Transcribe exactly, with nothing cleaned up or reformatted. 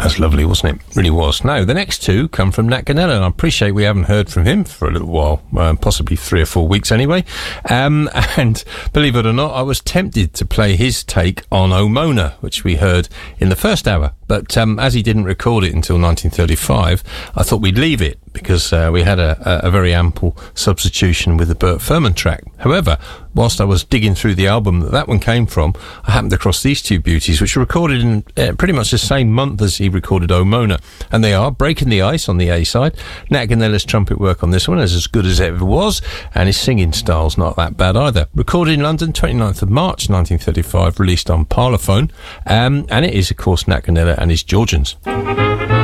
That's lovely, wasn't it? Really was. Now, the next two come from Nat Ganella, and I appreciate we haven't heard from him for a little while, uh, possibly three or four weeks anyway. Um, and believe it or not, I was tempted to play his take on O Mona, which we heard in the first hour. But um, as he didn't record it until nineteen thirty-five, I thought we'd leave it because uh, we had a, a very ample substitution with the Burt Furman track. However, whilst I was digging through the album that that one came from, I happened across these two beauties, which were recorded in uh, pretty much the same month as he recorded O Mona. And they are Breaking the Ice on the A side. Nat Ganella's trumpet work on this one is as good as it ever was, and his singing style's not that bad either. Recorded in London, twenty-ninth of March nineteen thirty-five, released on Parlophone. Um, and it is, of course, Nat Ganella and his Georgians.